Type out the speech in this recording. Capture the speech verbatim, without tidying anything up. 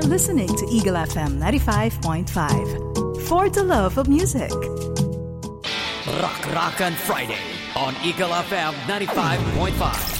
listening to Eagle F M ninety-five point five. For the love of music. Rock Rock and Friday on Eagle F M ninety-five point five.